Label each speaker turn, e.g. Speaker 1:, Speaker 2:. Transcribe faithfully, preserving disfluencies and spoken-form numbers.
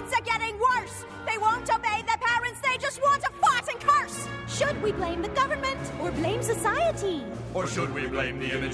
Speaker 1: kids are getting worse. They won't obey their parents. They just want to fight and curse.
Speaker 2: Should we blame the government or blame society?
Speaker 3: Or should we blame the image